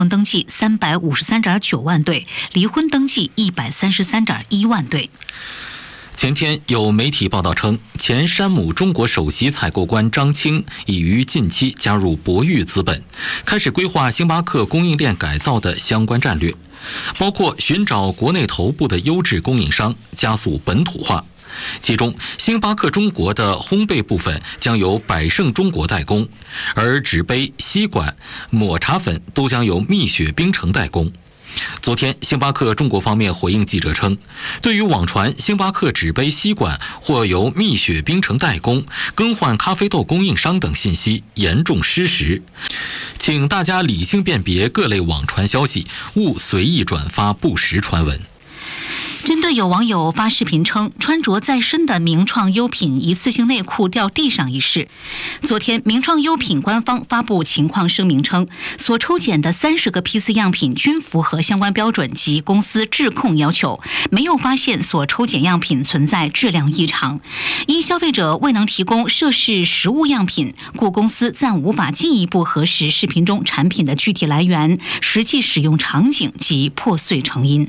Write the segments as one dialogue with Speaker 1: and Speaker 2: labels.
Speaker 1: 登记353.9万对，离婚登记133.1万对。
Speaker 2: 前天有媒体报道称，前山姆中国首席采购官张青已于近期加入博裕资本，开始规划星巴克供应链改造的相关战略，包括寻找国内头部的优质供应商，加速本土化。其中，星巴克中国的烘焙部分将由百胜中国代工，而纸杯、吸管、抹茶粉都将由蜜雪冰城代工。昨天，星巴克中国方面回应记者称，对于网传星巴克纸杯、吸管或由蜜雪冰城代工、更换咖啡豆供应商等信息严重失实，请大家理性辨别各类网传消息，勿随意转发不实传闻。
Speaker 1: 针对有网友发视频称穿着在身的名创优品一次性内裤掉地上一事，昨天名创优品官方发布情况声明称，所抽检的30个批次样品均符合相关标准及公司质控要求，没有发现所抽检样品存在质量异常。因消费者未能提供涉事实物样品，故公司暂无法进一步核实视频中产品的具体来源、实际使用场景及破碎成因。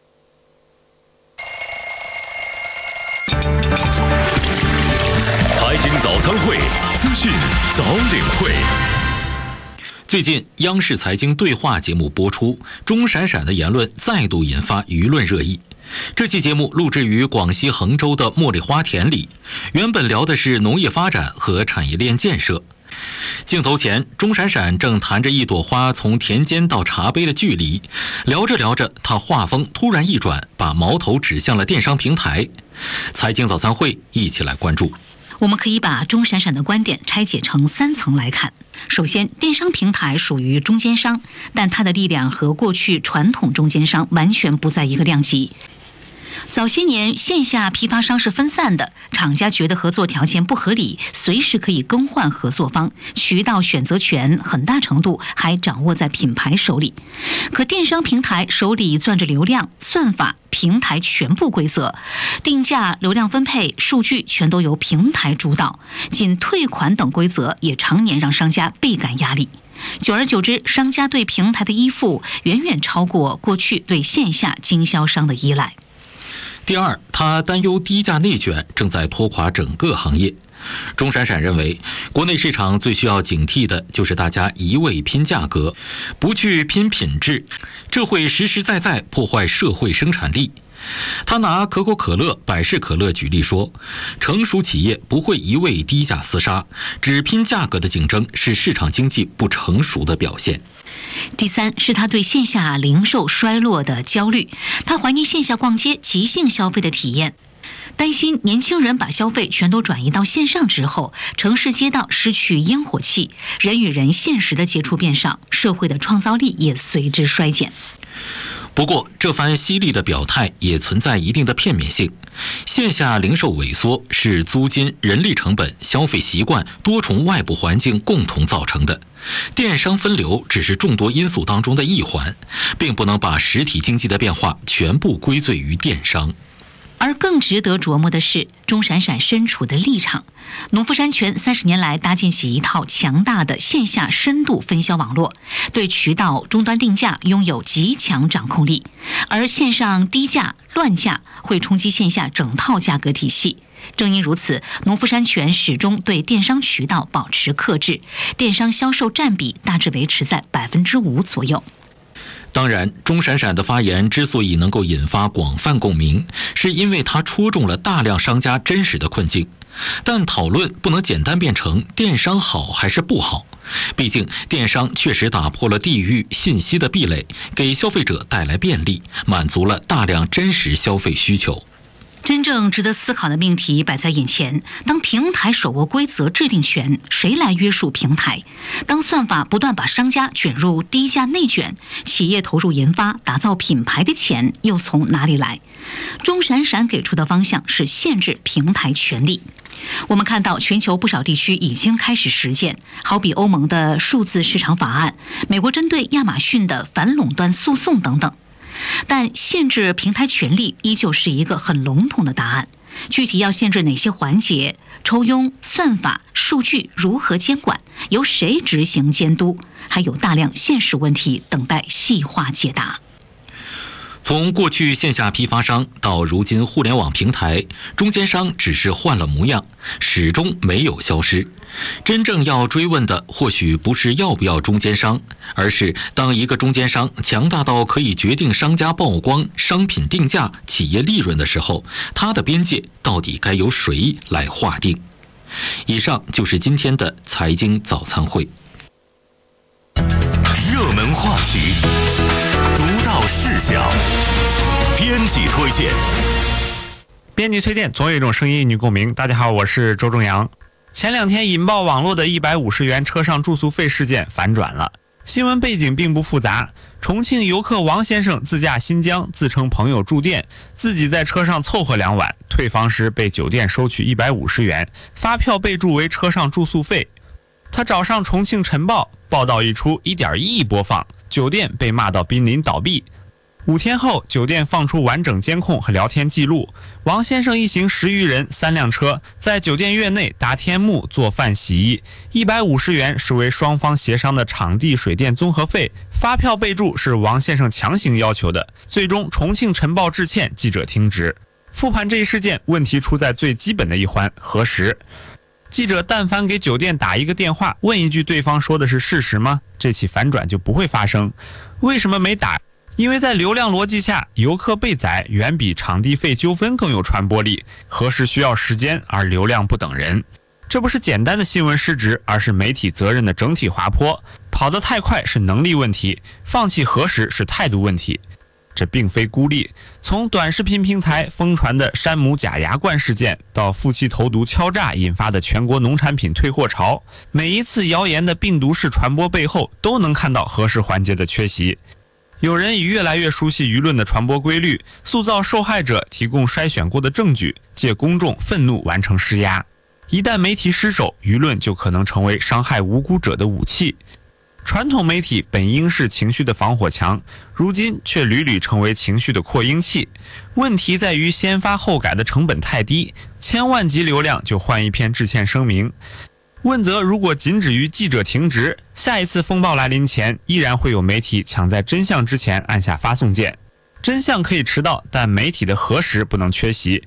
Speaker 3: 财经早餐会，资讯早领会。
Speaker 2: 最近央视财经对话节目播出，钟闪闪的言论再度引发舆论热议。这期节目录制于广西衡州的茉莉花田里，原本聊的是农业发展和产业链建设。镜头前，钟闪闪正谈着一朵花从田间到茶杯的距离，聊着聊着，他话锋突然一转，把矛头指向了电商平台。财经早餐会一起来关注。
Speaker 1: 我们可以把钟闪闪的观点拆解成3层来看。首先，电商平台属于中间商，但它的力量和过去传统中间商完全不在一个量级。早些年，线下批发商是分散的，厂家觉得合作条件不合理，随时可以更换合作方，渠道选择权很大程度还掌握在品牌手里。可电商平台手里攥着流量、算法、平台全部规则，定价、流量分配、数据全都由平台主导，仅退款等规则也常年让商家倍感压力。久而久之，商家对平台的依附远远超过过去对线下经销商的依赖。
Speaker 2: 第二，他担忧低价内卷正在拖垮整个行业。钟闪闪认为，国内市场最需要警惕的就是大家一味拼价格，不去拼品质，这会实实在在破坏社会生产力。他拿可口可乐、百事可乐举例说，成熟企业不会一味低价厮杀，只拼价格的竞争是市场经济不成熟的表现。
Speaker 1: 第三是他对线下零售衰落的焦虑，他怀念线下逛街即兴消费的体验，担心年轻人把消费全都转移到线上之后，城市街道失去烟火气，人与人现实的接触变少，社会的创造力也随之衰减。
Speaker 2: 不过，这番犀利的表态也存在一定的片面性。线下零售萎缩是租金、人力成本、消费习惯多重外部环境共同造成的，电商分流只是众多因素当中的一环，并不能把实体经济的变化全部归罪于电商。
Speaker 1: 而更值得琢磨的是钟闪闪身处的立场。农夫山泉30年来搭建起一套强大的线下深度分销网络，对渠道终端定价拥有极强掌控力，而线上低价乱价会冲击线下整套价格体系。正因如此，农夫山泉始终对电商渠道保持克制，电商销售占比大致维持在5%左右。
Speaker 2: 当然，钟闪闪的发言之所以能够引发广泛共鸣，是因为他戳中了大量商家真实的困境。但讨论不能简单变成电商好还是不好，毕竟电商确实打破了地域信息的壁垒，给消费者带来便利，满足了大量真实消费需求。
Speaker 1: 真正值得思考的命题摆在眼前，当平台手握规则制定权，谁来约束平台？当算法不断把商家卷入低价内卷，企业投入研发打造品牌的钱又从哪里来？钟闪闪给出的方向是限制平台权利。我们看到全球不少地区已经开始实践，好比欧盟的数字市场法案，美国针对亚马逊的反垄断诉讼等等。 但限制平台权利依旧是一个很笼统的答案。具体要限制哪些环节、抽佣、算法、数据如何监管、由谁执行监督，还有大量现实问题等待细化解答。
Speaker 2: 从过去线下批发商到如今互联网平台，中间商只是换了模样，始终没有消失。真正要追问的或许不是要不要中间商，而是当一个中间商强大到可以决定商家曝光、商品定价、企业利润的时候，它的边界到底该由谁来划定？以上就是今天的财经早餐会。
Speaker 3: 热门话题，独到视角，编辑推荐。
Speaker 4: 编辑推荐，总有一种声音与你共鸣。大家好，我是周正阳。前2天引爆网络的150元车上住宿费事件反转了。新闻背景并不复杂，重庆游客王先生自驾新疆，自称朋友住店，自己在车上凑合2晚，退房时被酒店收取150元，发票备注为车上住宿费。他找上重庆晨报，报道一出1.1亿播放，酒店被骂到濒临倒闭。5天后，酒店放出完整监控和聊天记录，王先生一行10余人，3辆车，在酒店院内搭天幕、做饭、洗衣，150元是为双方协商的场地、水电综合费，发票备注是王先生强行要求的。最终，重庆晨报致歉，记者听职。复盘这一事件，问题出在最基本的一环——核实。记者但凡给酒店打一个电话，问一句对方说的是事实吗？这起反转就不会发生。为什么没打？因为在流量逻辑下，游客被宰远比场地费纠纷更有传播力，核实需要时间，而流量不等人。这不是简单的新闻失职，而是媒体责任的整体滑坡。跑得太快是能力问题，放弃核实是态度问题。这并非孤立，从短视频平台疯传的山姆假牙冠事件，到夫妻投毒敲诈引发的全国农产品退货潮，每一次谣言的病毒式传播背后，都能看到核实环节的缺席。有人已越来越熟悉舆论的传播规律，塑造受害者，提供筛选过的证据，借公众愤怒完成施压。一旦媒体失守，舆论就可能成为伤害无辜者的武器。传统媒体本应是情绪的防火墙，如今却屡屡成为情绪的扩音器。问题在于先发后改的成本太低，千万级流量就换一篇致歉声明。问责如果仅止于记者停职，下一次风暴来临前，依然会有媒体抢在真相之前按下发送键。真相可以迟到，但媒体的核实不能缺席。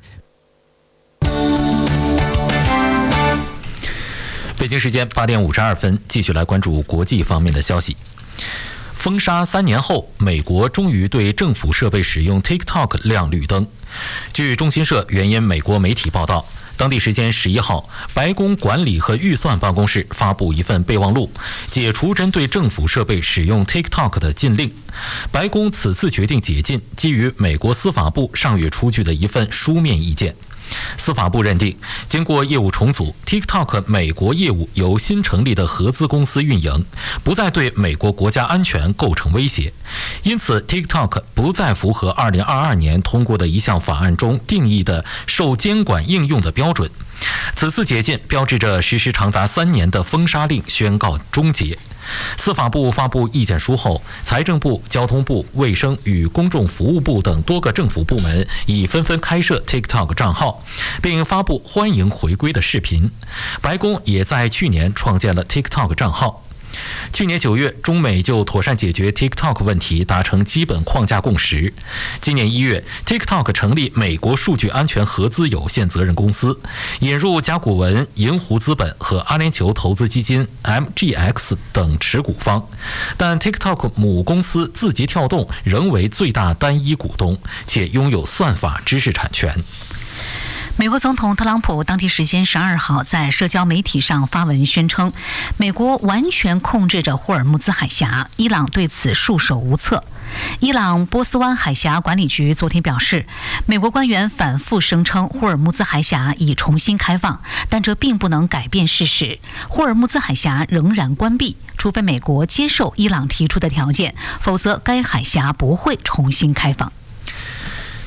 Speaker 2: 北京时间8点52分，继续来关注国际方面的消息。封杀3年后，美国终于对政府设备使用 TikTok 亮绿灯。据中新社援引美国媒体报道，当地时间11号，白宫管理和预算办公室发布一份备忘录，解除针对政府设备使用 TikTok 的禁令。白宫此次决定解禁，基于美国司法部上月出具的一份书面意见。司法部认定，经过业务重组 ，TikTok 美国业务由新成立的合资公司运营，不再对美国国家安全构成威胁，因此 TikTok 不再符合2022年通过的一项法案中定义的受监管应用的标准。此次解禁标志着实施长达3年的封杀令宣告终结。司法部发布意见书后，财政部、交通部、卫生与公众服务部等多个政府部门已纷纷开设 TikTok 账号，并发布欢迎回归的视频。白宫也在去年创建了 TikTok 账号。去年9月，中美就妥善解决 TikTok 问题达成基本框架共识。今年1月 ，TikTok 成立美国数据安全合资有限责任公司，引入甲骨文、银湖资本和阿联酋投资基金 MGX 等持股方，但 TikTok 母公司字节跳动仍为最大单一股东，且拥有算法知识产权。
Speaker 1: 美国总统特朗普当地时间12号在社交媒体上发文宣称，美国完全控制着霍尔木兹海峡，伊朗对此束手无策。伊朗波斯湾海峡管理局昨天表示，美国官员反复声称霍尔木兹海峡已重新开放，但这并不能改变事实，霍尔木兹海峡仍然关闭，除非美国接受伊朗提出的条件，否则该海峡不会重新开放。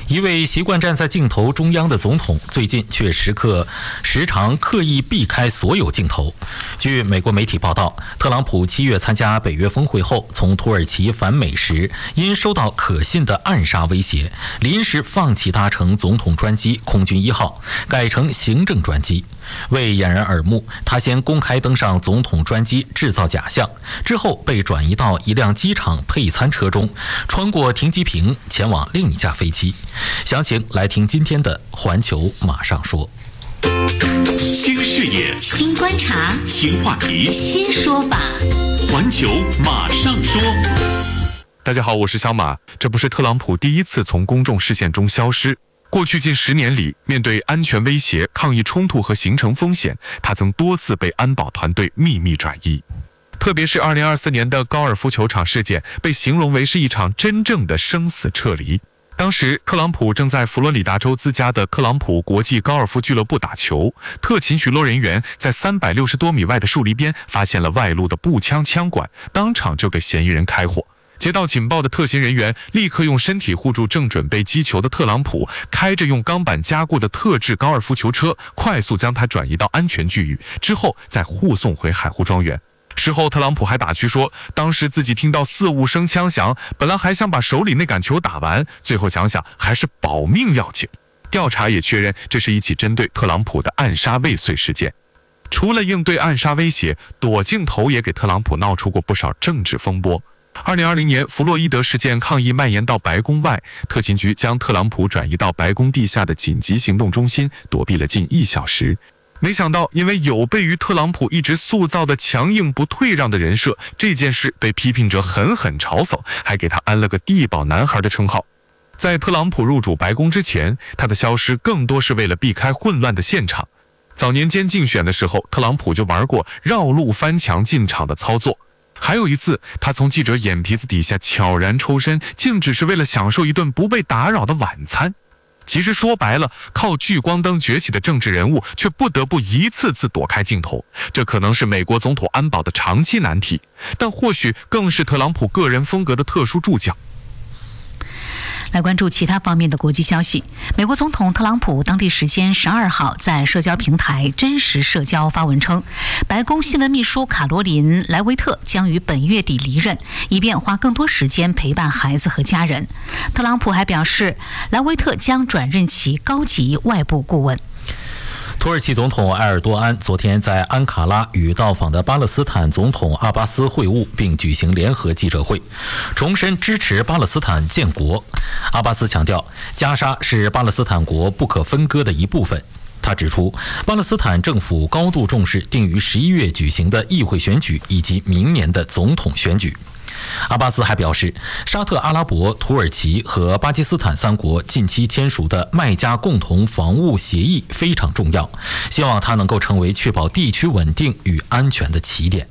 Speaker 2: 一位习惯站在镜头中央的总统，最近却时常刻意避开所有镜头。据美国媒体报道，特朗普7月参加北约峰会后，从土耳其返美时，因收到可信的暗杀威胁，临时放弃搭乘总统专机空军1号，改成行政专机。为掩人耳目，他先公开登上总统专机制造假象，之后被转移到一辆机场配餐车中，穿过停机坪前往另一架飞机。详情来听今天的环球马上说。
Speaker 3: 新视野，
Speaker 1: 新观察，
Speaker 3: 新话题，
Speaker 1: 新说法。
Speaker 3: 环球马上说。
Speaker 5: 大家好，我是小马。这不是特朗普第一次从公众视线中消失。过去近10年里，面对安全威胁、抗疫冲突和行程风险，他曾多次被安保团队秘密转移。特别是2024年的高尔夫球场事件，被形容为是一场真正的生死撤离。当时，特朗普正在佛罗里达州自家的特朗普国际高尔夫俱乐部打球，特勤巡逻人员在360多米外的树篱边发现了外露的步枪枪管，当场就给嫌疑人开火。接到警报的特勤人员立刻用身体护住正准备击球的特朗普，开着用钢板加固的特制高尔夫球车，快速将他转移到安全区域，之后再护送回海湖庄园。事后，特朗普还打趣说，当时自己听到4、5声枪响，本来还想把手里那杆球打完，最后想想还是保命要紧。调查也确认，这是一起针对特朗普的暗杀未遂事件。除了应对暗杀威胁，躲镜头也给特朗普闹出过不少政治风波。2020年弗洛伊德事件抗议蔓延到白宫外，特勤局将特朗普转移到白宫地下的紧急行动中心，躲避了近1小时。没想到，因为有悖于特朗普一直塑造的强硬不退让的人设，这件事被批评者狠狠嘲讽，还给他安了个地保男孩的称号。在特朗普入主白宫之前，他的消失更多是为了避开混乱的现场。早年间竞选的时候，特朗普就玩过绕路翻墙进场的操作。还有一次，他从记者眼皮子底下悄然抽身，竟只是为了享受一顿不被打扰的晚餐。其实说白了，靠聚光灯崛起的政治人物却不得不一次次躲开镜头，这可能是美国总统安保的长期难题，但或许更是特朗普个人风格的特殊注脚。
Speaker 1: 来关注其他方面的国际消息。美国总统特朗普当地时间12号在社交平台真实社交发文称，白宫新闻秘书卡罗琳·莱维特将于本月底离任，以便花更多时间陪伴孩子和家人。特朗普还表示，莱维特将转任其高级外部顾问。
Speaker 2: 土耳其总统埃尔多安昨天在安卡拉与到访的巴勒斯坦总统阿巴斯会晤，并举行联合记者会，重申支持巴勒斯坦建国。阿巴斯强调，加沙是巴勒斯坦国不可分割的一部分。他指出，巴勒斯坦政府高度重视定于11月举行的议会选举以及明年的总统选举。阿巴斯还表示，沙特阿拉伯、土耳其和巴基斯坦3国近期签署的麦加共同防务协议非常重要，希望它能够成为确保地区稳定与安全的起点。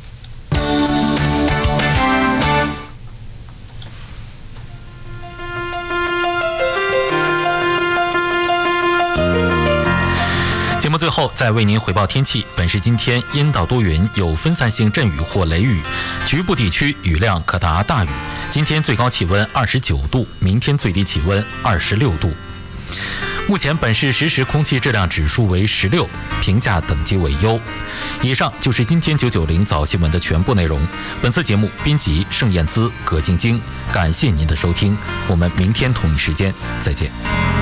Speaker 2: 节目最后再为您回报天气。本市今天阴到多云，有分散性阵雨或雷雨，局部地区雨量可达大雨。今天最高气温29度，明天最低气温26度。目前本市实时空气质量指数为16，评价等级为优。以上就是今天990早新闻的全部内容。本次节目编辑盛燕姿、葛晶晶，感谢您的收听，我们明天同一时间再见。